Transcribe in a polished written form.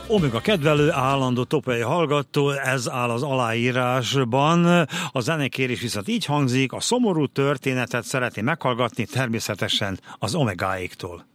Omega kedvelő, állandó topai hallgató, ez áll az aláírásban. A zenekérés viszont így hangzik: a szomorú történetet szeretné meghallgatni, természetesen az Omegáéktól.